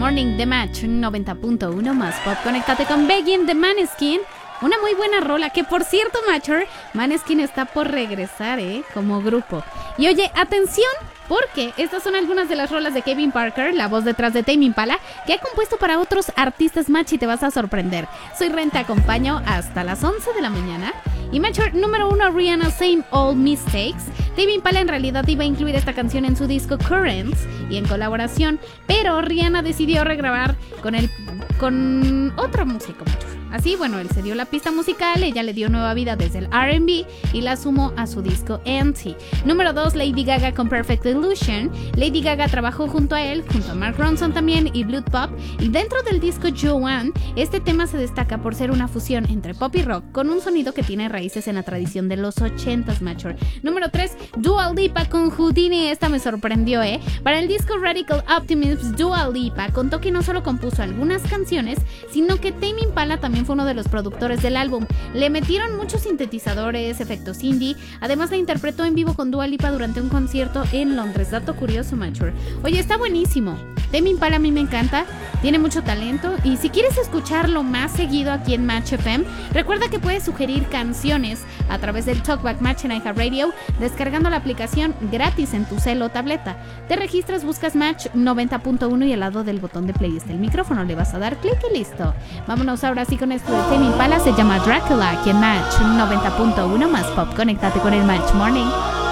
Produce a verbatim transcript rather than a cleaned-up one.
Morning de Match noventa punto uno más pop. Conéctate con Begging de Maneskin. Una muy buena rola, que por cierto, Matcher, Maneskin está por regresar, ¿eh? Como grupo. Y oye, atención, porque estas son algunas de las rolas de Kevin Parker, la voz detrás de Tame Impala, que ha compuesto para otros artistas, Match, y te vas a sorprender. Soy Ren, te acompaño hasta las once de la mañana. Y Matcher, número uno, Rihanna, Same Old Mistakes. Tame Impala en realidad iba a incluir esta canción en su disco Currents y en colaboración, pero Rihanna decidió regrabar con el con otro músico, Matcher. Así, bueno, él se dio la pista musical, ella le dio nueva vida desde el R and B y la sumó a su disco Empty. Número dos, Lady Gaga con Perfect Illusion. Lady Gaga trabajó junto a él, junto a Mark Ronson también y Blood Pop, y dentro del disco Joanne, este tema se destaca por ser una fusión entre pop y rock con un sonido que tiene raíces en la tradición de los ochentas, Matcher. Número tres, Dua Lipa con Houdini. Esta me sorprendió, ¿eh? Para el disco Radical Optimism, Dua Lipa contó que no solo compuso algunas canciones, sino que Tame Impala también fue uno de los productores del álbum. Le metieron muchos sintetizadores, efectos indie, además la interpretó en vivo con Dua Lipa durante un concierto en Londres. Dato curioso, Matcher. Oye, está buenísimo. Tame Impala a mí me encanta, tiene mucho talento, y si quieres escucharlo más seguido aquí en Match F M, recuerda que puedes sugerir canciones a través del Talkback Match en iHeartRadio descargando la aplicación gratis en tu cel o tableta. Te registras, buscas Match noventa punto uno y al lado del botón de play está el micrófono, le vas a dar clic y listo. Vámonos ahora sí con esto de Tame Impala, se llama Dracula aquí en Match noventa punto uno más pop. Conéctate con el Match Morning.